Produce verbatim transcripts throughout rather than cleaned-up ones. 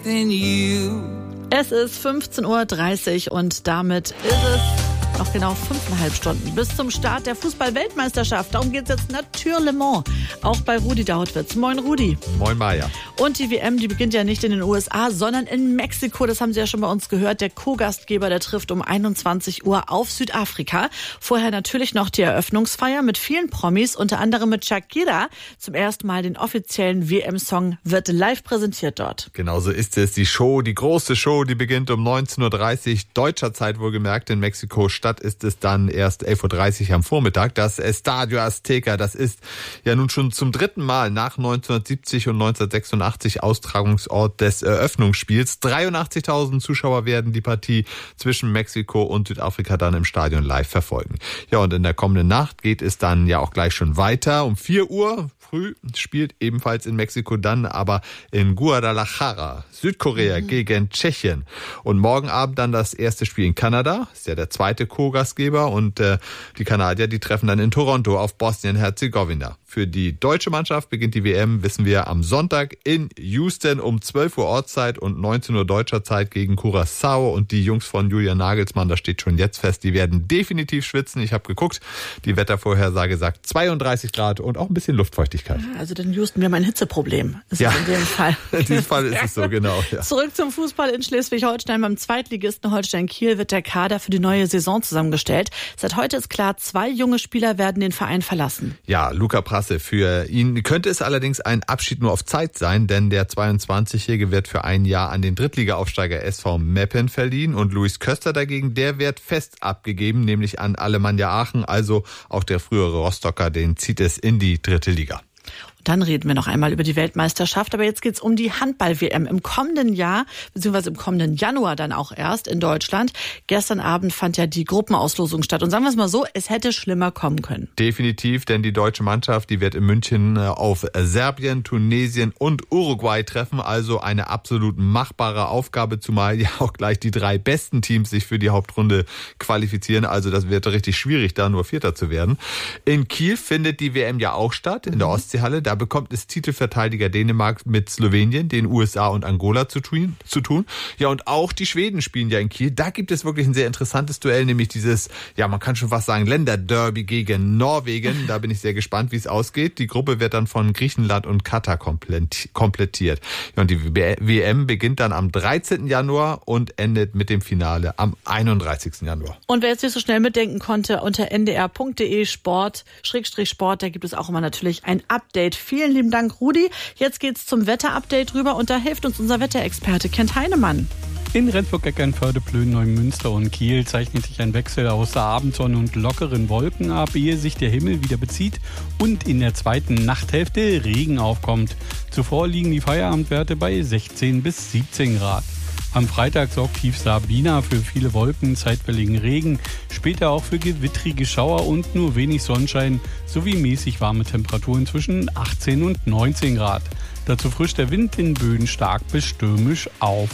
than you. Es ist fünfzehn Uhr dreißig und damit ist es noch genau fünfeinhalb Stunden bis zum Start der Fußball-Weltmeisterschaft. Darum geht es jetzt natürlich auch bei Rudi Dautwitz. Moin Rudi. Moin Maja. Und die W M, die beginnt ja nicht in den U S A, sondern in Mexiko. Das haben Sie ja schon bei uns gehört. Der Co-Gastgeber, der trifft um einundzwanzig Uhr auf Südafrika. Vorher natürlich noch die Eröffnungsfeier mit vielen Promis, unter anderem mit Shakira. Zum ersten Mal den offiziellen W M-Song wird live präsentiert dort. Genauso ist es. Die Show, die große Show, die beginnt um neunzehn Uhr dreißig deutscher Zeit wohlgemerkt. In Mexiko-Stadt ist es dann erst elf Uhr dreißig am Vormittag. Das Estadio Azteca, das ist ja nun schon zum dritten Mal nach neunzehnhundertsiebzig und neunzehnhundertsechsundachtzig Austragungsort des Eröffnungsspiels. dreiundachtzigtausend Zuschauer werden die Partie zwischen Mexiko und Südafrika dann im Stadion live verfolgen. Ja, und in der kommenden Nacht geht es dann ja auch gleich schon weiter. Um vier Uhr früh spielt ebenfalls in Mexiko dann aber in Guadalajara Südkorea mhm. gegen Tschechien. Und morgen Abend dann das erste Spiel in Kanada. Ist ja der zweite Co-Gastgeber. Und äh, die Kanadier, die treffen dann in Toronto auf Bosnien-Herzegowina. Für die deutsche Mannschaft beginnt die W M, wissen wir, am Sonntag in Houston um zwölf Uhr Ortszeit und neunzehn Uhr deutscher Zeit gegen Curaçao. Und die Jungs von Julian Nagelsmann, das steht schon jetzt fest, die werden definitiv schwitzen. Ich habe geguckt, die Wettervorhersage sagt zweiunddreißig Grad und auch ein bisschen Luftfeuchtigkeit. Ja, also dann Houston, wir haben ein Hitzeproblem. Ist ja, in dem Fall. In diesem Fall ist es so, genau. Ja. Zurück zum Fußball in Schleswig-Holstein. Beim Zweitligisten Holstein Kiel wird der Kader für die neue Saison zusammengestellt. Seit heute ist klar, zwei junge Spieler werden den Verein verlassen. Ja, Luca Prasse. Für ihn könnte es allerdings ein Abschied nur auf Zeit sein, denn der zweiundzwanzigjährige wird für ein Jahr an den Drittliga-Aufsteiger S V Meppen verliehen und Luis Köster dagegen, der wird fest abgegeben, nämlich an Alemannia Aachen, also auch der frühere Rostocker, den zieht es in die dritte Liga. Dann reden wir noch einmal über die Weltmeisterschaft. Aber jetzt geht's um die Handball-W M im kommenden Jahr, beziehungsweise im kommenden Januar dann auch erst in Deutschland. Gestern Abend fand ja die Gruppenauslosung statt. Und sagen wir es mal so, es hätte schlimmer kommen können. Definitiv, denn die deutsche Mannschaft, die wird in München auf Serbien, Tunesien und Uruguay treffen. Also eine absolut machbare Aufgabe, zumal ja auch gleich die drei besten Teams sich für die Hauptrunde qualifizieren. Also das wird richtig schwierig, da nur Vierter zu werden. In Kiel findet die W M ja auch statt, in der Ostseehalle. Da bekommt es Titelverteidiger Dänemark mit Slowenien, den U S A und Angola zu tun, zu tun. Ja, und auch die Schweden spielen ja in Kiel. Da gibt es wirklich ein sehr interessantes Duell, nämlich dieses, ja, man kann schon fast sagen, Länderderby gegen Norwegen. Da bin ich sehr gespannt, wie es ausgeht. Die Gruppe wird dann von Griechenland und Katar komplettiert. Ja, und die W M beginnt dann am dreizehnten Januar und endet mit dem Finale am einunddreißigsten Januar. Und wer jetzt nicht so schnell mitdenken konnte, unter n d r punkt d e Sport, Schrägstrich Sport, da gibt es auch immer natürlich ein Update. Vielen lieben Dank, Rudi. Jetzt geht's zum Wetter-Update rüber und da hilft uns unser Wetterexperte Kent Heinemann. In Rendsburg-Eckernförde, Plön, Neumünster und Kiel zeichnet sich ein Wechsel aus der Abendsonne und lockeren Wolken ab, ehe sich der Himmel wieder bezieht und in der zweiten Nachthälfte Regen aufkommt. Zuvor liegen die Feierabendwerte bei sechzehn bis siebzehn Grad. Am Freitag sorgt Tief Sabina für viele Wolken, zeitweiligen Regen, später auch für gewittrige Schauer und nur wenig Sonnenschein sowie mäßig warme Temperaturen zwischen achtzehn und neunzehn Grad. Dazu frischt der Wind in Böen stark bis stürmisch auf.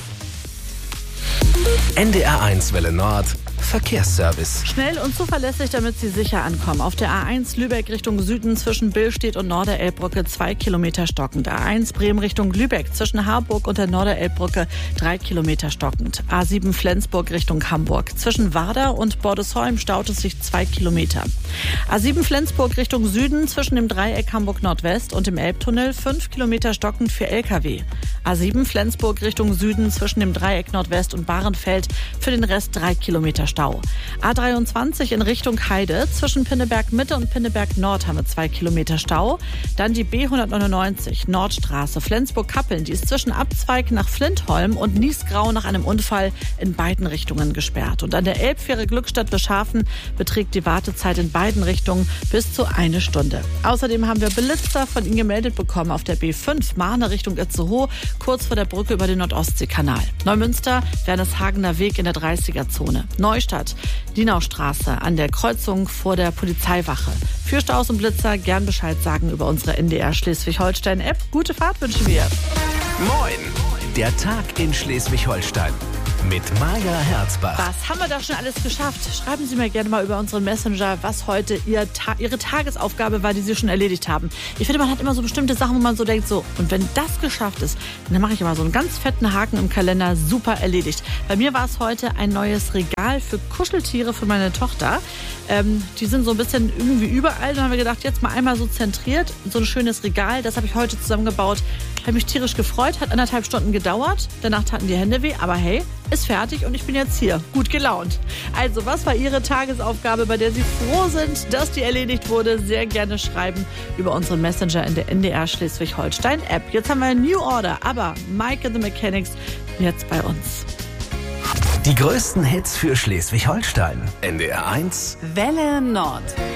N D R eins Welle Nord Verkehrsservice. Schnell und zuverlässig, damit Sie sicher ankommen. Auf der A eins Lübeck Richtung Süden zwischen Billstedt und Norderelbbrücke zwei Kilometer stockend. A eins Bremen Richtung Lübeck zwischen Harburg und der Norderelbbrücke drei Kilometer stockend. A sieben Flensburg Richtung Hamburg. Zwischen Warder und Bordesholm staut es sich zwei Kilometer. A sieben Flensburg Richtung Süden zwischen dem Dreieck Hamburg Nordwest und dem Elbtunnel fünf Kilometer stockend für L K W. A sieben Flensburg Richtung Süden zwischen dem Dreieck Nordwest und Bahrenfeld für den Rest drei Kilometer Stau. A dreiundzwanzig in Richtung Heide zwischen Pinneberg Mitte und Pinneberg Nord haben wir zwei Kilometer Stau. Dann die B hundertneunundneunzig Nordstraße Flensburg-Kappeln, die ist zwischen Abzweig nach Flintholm und Niesgrau nach einem Unfall in beiden Richtungen gesperrt. Und an der Elbfähre Glückstadt-Beschhafen beträgt die Wartezeit in beiden Richtungen bis zu eine Stunde. Außerdem haben wir Blitzer von Ihnen gemeldet bekommen auf der B fünf Mahne Richtung Itzehoe, kurz vor der Brücke über den Nordostseekanal. Neumünster, Werneshagener Weg in der dreißiger-Zone. Neustadt, Dienaustraße an der Kreuzung vor der Polizeiwache. Für Staus und Blitzer gern Bescheid sagen über unsere N D R Schleswig-Holstein-App. Gute Fahrt wünschen wir. Moin, der Tag in Schleswig-Holstein. mit Maja Herzbach. Was haben wir da schon alles geschafft? Schreiben Sie mir gerne mal über unseren Messenger, was heute Ihr Ta- Ihre Tagesaufgabe war, die Sie schon erledigt haben. Ich finde, man hat immer so bestimmte Sachen, wo man so denkt, so, und wenn das geschafft ist, dann mache ich immer so einen ganz fetten Haken im Kalender, super erledigt. Bei mir war es heute ein neues Regal für Kuscheltiere für meine Tochter. Ähm, die sind so ein bisschen irgendwie überall. Dann haben wir gedacht, jetzt mal einmal so zentriert, so ein schönes Regal. Das habe ich heute zusammengebaut. Habe mich tierisch gefreut, hat anderthalb Stunden gedauert. Danach taten die Hände weh, aber hey, ist fertig und ich bin jetzt hier, gut gelaunt. Also, was war Ihre Tagesaufgabe, bei der Sie froh sind, dass die erledigt wurde? Sehr gerne schreiben über unseren Messenger in der N D R Schleswig-Holstein-App. Jetzt haben wir ein New Order, aber Mike and the Mechanics jetzt bei uns. Die größten Hits für Schleswig-Holstein. N D R eins Welle Nord.